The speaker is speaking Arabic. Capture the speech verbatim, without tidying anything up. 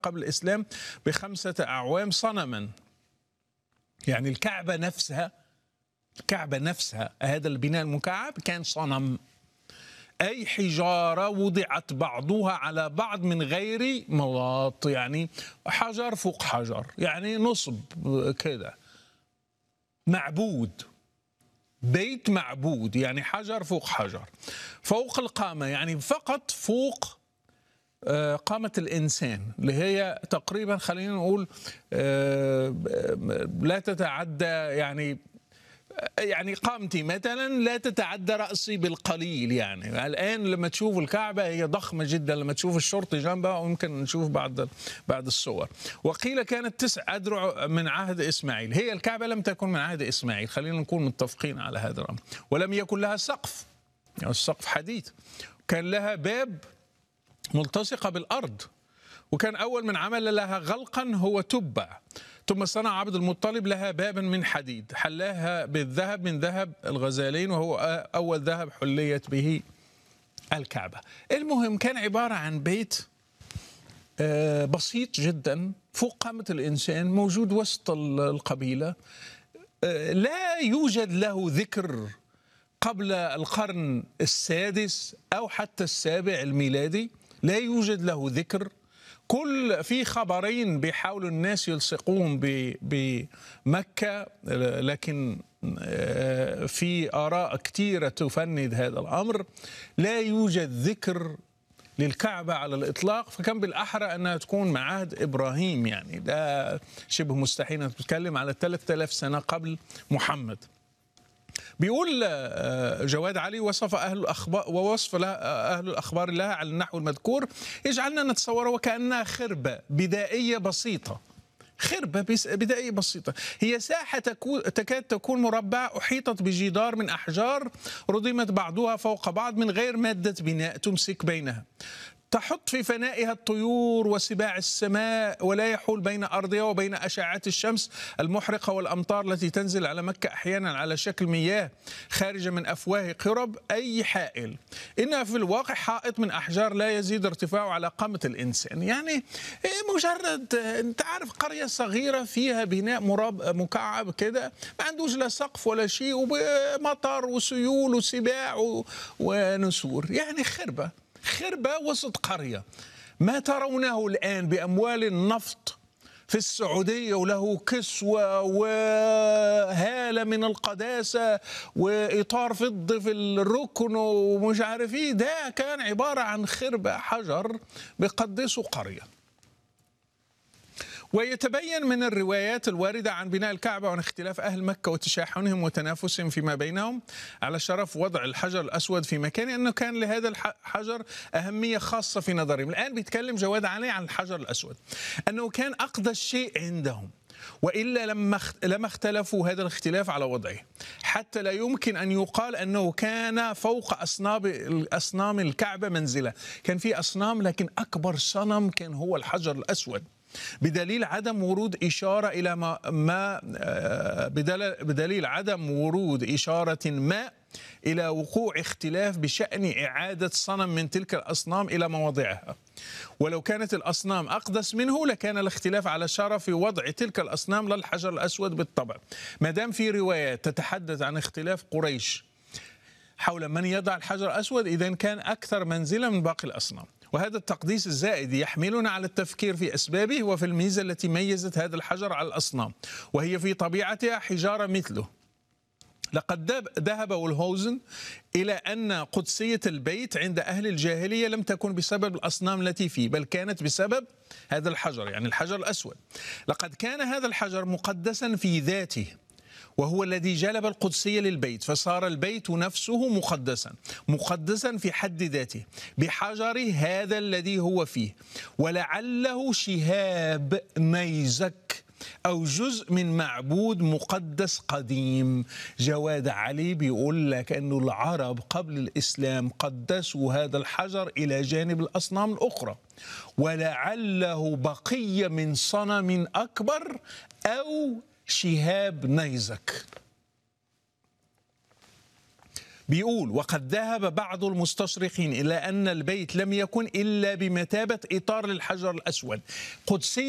قبل الإسلام بخمسة أعوام صنما. يعني الكعبة نفسها الكعبة نفسها هذا البناء المكعب كان صنم، أي حجارة وضعت بعضها على بعض من غير مواط، يعني حجر فوق حجر، يعني نصب كده، معبود، بيت معبود، يعني حجر فوق حجر فوق القامة، يعني فقط فوق قامة الإنسان اللي هي تقريبا خلينا نقول لا تتعدى، يعني يعني قامتي مثلا لا تتعدى رأسي بالقليل. يعني الآن لما تشوف الكعبة هي ضخمة جدا، لما تشوف الشرطي جنبها ويمكن نشوف بعض بعض الصور. وقيل كانت تسع أذرع من عهد إسماعيل. هي الكعبة لم تكن من عهد إسماعيل، خلينا نكون متفقين على هذا الأمر. ولم يكن لها سقف، يعني السقف حديد، كان لها باب ملتصقة بالأرض، وكان أول من عمل لها غلقا هو تبع، ثم صنع عبد المطلب لها بابا من حديد حلاها بالذهب من ذهب الغزالين، وهو أول ذهب حليت به الكعبة. المهم كان عبارة عن بيت بسيط جدا فوق قامة الإنسان، موجود وسط القبيلة، لا يوجد له ذكر قبل القرن السادس أو حتى السابع الميلادي، لا يوجد له ذكر. كل في خبرين بيحاولوا الناس يلصقوهم بمكة، لكن في آراء كثيرة تفند هذا الأمر. لا يوجد ذكر للكعبة على الإطلاق، فكان بالأحرى أنها تكون مع عهد إبراهيم، يعني ده شبه مستحيل، نتكلم على ثلاثة آلاف سنة قبل محمد. بيقول جواد علي وصف أهل الأخبار ووصف لها أهل الأخبار لها على النحو المذكور يجعلنا نتصور وكأنها خربة بدائية بسيطة، خربة بدائية بسيطة. هي ساحة تكاد تكون مربعة أحيطت بجدار من أحجار رضمت بعضها فوق بعض من غير مادة بناء تمسك بينها، تحط في فنائها الطيور وسباع السماء، ولا يحول بين أرضها وبين أشعة الشمس المحرقة والأمطار التي تنزل على مكة أحيانا على شكل مياه خارجة من أفواه قرب أي حائل. إنها في الواقع حائط من أحجار لا يزيد ارتفاعه على قامة الإنسان. يعني مجرد أنت عارف قرية صغيرة فيها بناء مراب مكعب كده، ما عندوش لا سقف ولا شيء، ومطر وسيول وسباع ونسور، يعني خربة خربة وسط قرية. ما ترونه الآن بأموال النفط في السعودية وله كسوة وهالة من القداسة وإطار فضي في الركن ومش عارف ايه، ده كان عبارة عن خربة حجر بقدسوا قرية. ويتبين من الروايات الواردة عن بناء الكعبة وعن اختلاف أهل مكة وتشاحنهم وتنافسهم فيما بينهم على شرف وضع الحجر الأسود في مكانه أنه كان لهذا الحجر أهمية خاصة في نظرهم. الآن بيتكلم جواد علي عن الحجر الأسود، أنه كان أقدس شيء عندهم، وإلا لما لما اختلفوا هذا الاختلاف على وضعه، حتى لا يمكن أن يقال أنه كان فوق أصنام أصنام الكعبة منزلة. كان في أصنام لكن أكبر صنم كان هو الحجر الأسود، بدليل عدم ورود إشارة إلى ما, ما بدليل عدم ورود إشارة ما إلى وقوع اختلاف بشأن إعادة صنم من تلك الأصنام إلى مواضعها. ولو كانت الأصنام أقدس منه لكان الاختلاف على شرف وضع تلك الأصنام للحجر الأسود بالطبع. ما دام في روايات تتحدث عن اختلاف قريش حول من يضع الحجر الأسود، إذن كان أكثر منزلة من باقي الأصنام. وهذا التقديس الزائد يحملنا على التفكير في أسبابه وفي الميزة التي ميزت هذا الحجر على الأصنام، وهي في طبيعتها حجارة مثله. لقد ذهب ولهوزن إلى أن قدسية البيت عند أهل الجاهلية لم تكن بسبب الأصنام التي فيه، بل كانت بسبب هذا الحجر، يعني الحجر الأسود. لقد كان هذا الحجر مقدسا في ذاته، وهو الذي جلب القدسية للبيت، فصار البيت نفسه مقدسا مقدسا في حد ذاته بحجر هذا الذي هو فيه. ولعله شهاب نيزك أو جزء من معبود مقدس قديم. جواد علي بيقول لك أنه العرب قبل الإسلام قدسوا هذا الحجر إلى جانب الأصنام الأخرى، ولعله بقية من صنم أكبر أو شهاب نيزك. بيقول: وقد ذهب بعض المستشرقين إلى أن البيت لم يكن إلا بمثابة إطار للحجر الأسود. قدسية